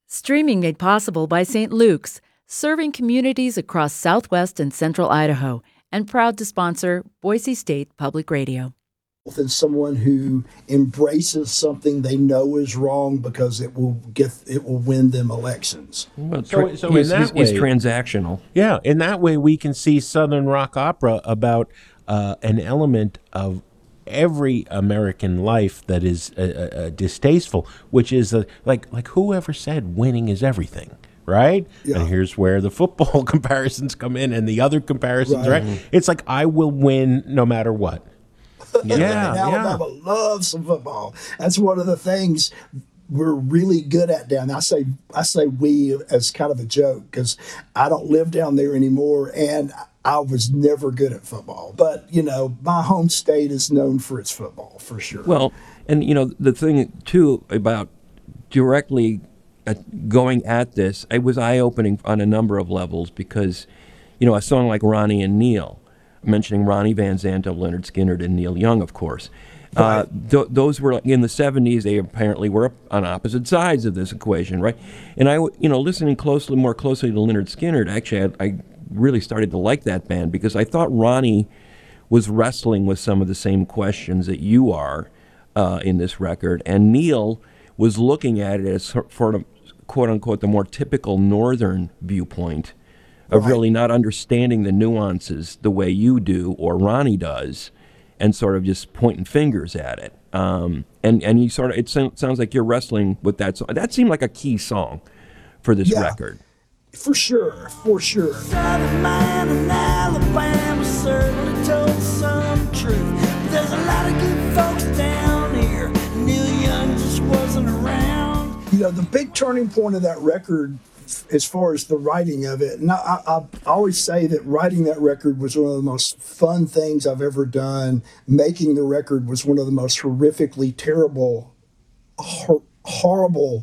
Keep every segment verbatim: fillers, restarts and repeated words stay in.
Streaming made possible by Saint Luke's, serving communities across southwest and central Idaho, and proud to sponsor Boise State Public Radio. Than someone who embraces something they know is wrong because it will get it will win them elections. Well, So- tra- so he's, in that he's- he's way- transactional. Yeah, in that way, we can see Southern rock opera about uh, an element of every American life that is uh, uh, uh, distasteful, which is uh, like like whoever said winning is everything, right? Yeah. And here's where the football comparisons come in, and the other comparisons, Right. right? It's like I will win no matter what. Yeah, And yeah. Alabama loves some football. That's one of the things we're really good at down there. I say I say we as kind of a joke because I don't live down there anymore, and I was never good at football. But you know, my home state is known for its football for sure. Well, and you know the thing too about directly at going at this, it was eye-opening on a number of levels because, you know, a song like Ronnie and Neil, mentioning Ronnie Van Zant of Leonard Skinner and Neil Young, of course. Uh, th- those were in the seventies. They apparently were on opposite sides of this equation, right? And I, w- you know, listening closely, more closely to Leonard Skinner, actually, I, I really started to like that band because I thought Ronnie was wrestling with some of the same questions that you are uh, in this record, and Neil was looking at it as sort of, quote unquote, the more typical Northern viewpoint of Right. really not understanding the nuances the way you do or Ronnie does, and sort of just pointing fingers at it. Um, and and you sort of it so- sounds like you're wrestling with that song. That seemed like a key song for this Yeah. record. for sure, for sure. Southern man in Alabama certainly told some truth. There's a lot of good folks down here. Neil Young just wasn't around. You know, the big turning point of that record, as far as the writing of it, and I, I, I always say that writing that record was one of the most fun things I've ever done. Making the record was one of the most horrifically terrible, hor- horrible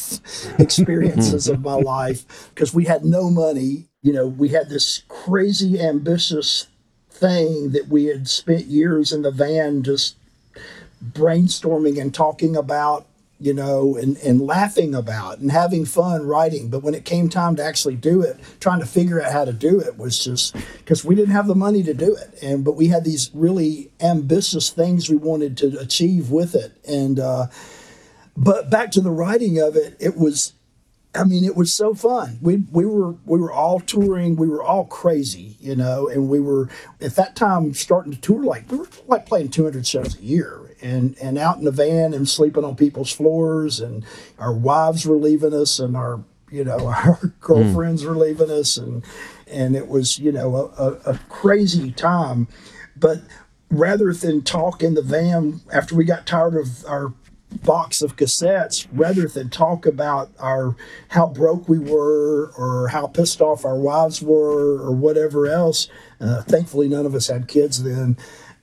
experiences of my life because we had no money. You know, we had this crazy ambitious thing that we had spent years in the van just brainstorming and talking about, you know, and, and laughing about and having fun writing. But when it came time to actually do it, trying to figure out how to do it was just because we didn't have the money to do it. And, but we had these really ambitious things we wanted to achieve with it. And, uh, but back to the writing of it, it was, I mean, it was so fun. We we were we were all touring. We were all crazy, you know, and we were at that time starting to tour like we were like playing two hundred shows a year, and and out in the van and sleeping on people's floors, and our wives were leaving us, and our you know our girlfriends mm. were leaving us, and and it was you know a, a, a crazy time. But rather than talk in the van after we got tired of our box of cassettes, rather than talk about our how broke we were or how pissed off our wives were or whatever else, uh, thankfully none of us had kids then,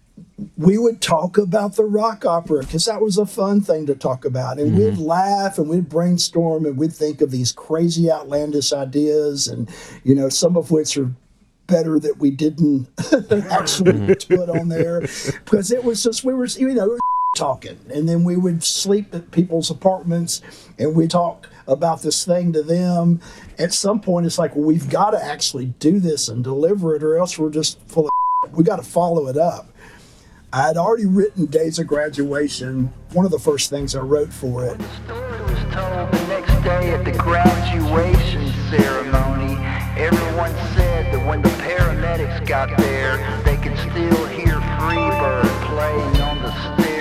we would talk about the rock opera because that was a fun thing to talk about, and mm-hmm. we'd laugh and we'd brainstorm and we'd think of these crazy outlandish ideas, and you know some of which are better that we didn't actually put on there because it was just we were you know talking, and then we would sleep at people's apartments and we talk about this thing to them. At some point it's like, well, we've got to actually do this and deliver it or else we're just full of we got to follow it up. I had already written Days of Graduation, one of the first things I wrote for it. The story was told the next day at the graduation ceremony. Everyone said that when the paramedics got there, they could still hear Freebird playing on the stereo.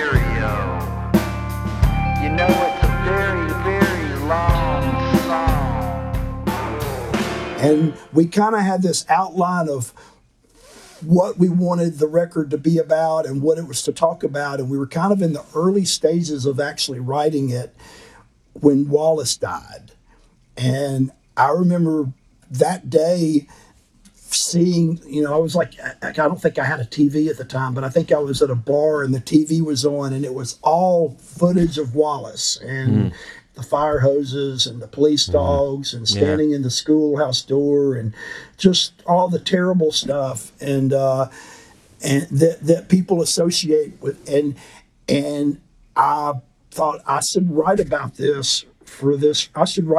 You know, it's a very, very long song. And we kind of had this outline of what we wanted the record to be about and what it was to talk about. And we were kind of in the early stages of actually writing it when Wallace died. And I remember that day seeing, you know, I was like, I, I don't think I had a T V at the time, but I think I was at a bar and the T V was on and it was all footage of Wallace and mm. the fire hoses and the police dogs mm. and standing yeah. in the schoolhouse door and just all the terrible stuff and uh, and that that people associate with. And and I thought I should write about this for this. I should write